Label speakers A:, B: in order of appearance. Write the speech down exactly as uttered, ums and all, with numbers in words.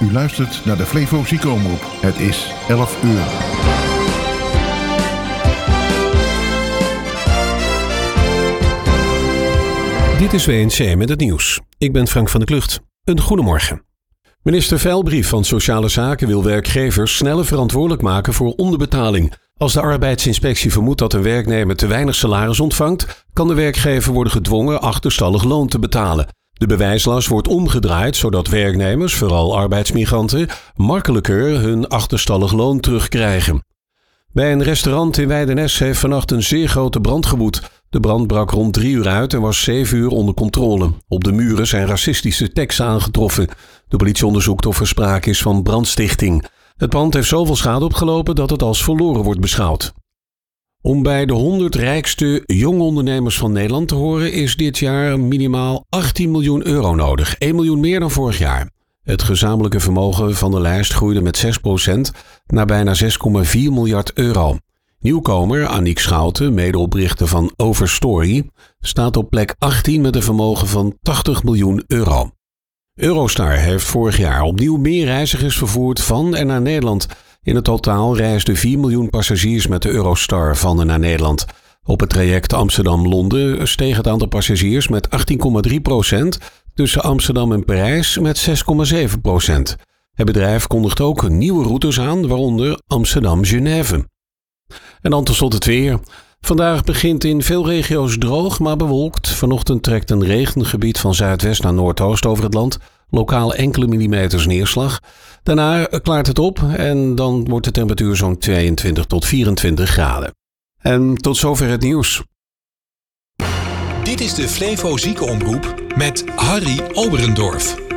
A: U luistert naar de Flevo Ziekenomroep. Het is elf uur.
B: Dit is W N C met het nieuws. Ik ben Frank van der Klucht. Een goedemorgen. Minister Veilbrief van Sociale Zaken wil werkgevers sneller verantwoordelijk maken voor onderbetaling. Als de arbeidsinspectie vermoedt dat een werknemer te weinig salaris ontvangt, kan de werkgever worden gedwongen achterstallig loon te betalen. De bewijslast wordt omgedraaid zodat werknemers, vooral arbeidsmigranten, makkelijker hun achterstallig loon terugkrijgen. Bij een restaurant in Weidenes heeft vannacht een zeer grote brand gewoed. De brand brak rond drie uur uit en was zeven uur onder controle. Op de muren zijn racistische teksten aangetroffen. De politie onderzoekt of er sprake is van brandstichting. Het pand heeft zoveel schade opgelopen dat het als verloren wordt beschouwd. Om bij de honderd rijkste jonge ondernemers van Nederland te horen is dit jaar minimaal achttien miljoen euro nodig. één miljoen meer dan vorig jaar. Het gezamenlijke vermogen van de lijst groeide met zes procent naar bijna zes komma vier miljard euro. Nieuwkomer Aniek Schouten, medeoprichter van Overstory, staat op plek achttien met een vermogen van tachtig miljoen euro. Eurostar heeft vorig jaar opnieuw meer reizigers vervoerd van en naar Nederland. In het totaal reisden vier miljoen passagiers met de Eurostar van en naar Nederland. Op het traject Amsterdam-Londen steeg het aantal passagiers met achttien komma drie procent, tussen Amsterdam en Parijs met zes komma zeven procent. Het bedrijf kondigt ook nieuwe routes aan, waaronder Amsterdam-Genève. En dan tot slot het weer. Vandaag begint in veel regio's droog, maar bewolkt. Vanochtend trekt een regengebied van zuidwest naar noordoost over het land. Lokaal enkele millimeters neerslag. Daarna klaart het op en dan wordt de temperatuur zo'n tweeëntwintig tot vierentwintig graden. En tot zover het nieuws.
C: Dit is de Flevo Ziekenomroep met Harry Oberendorf.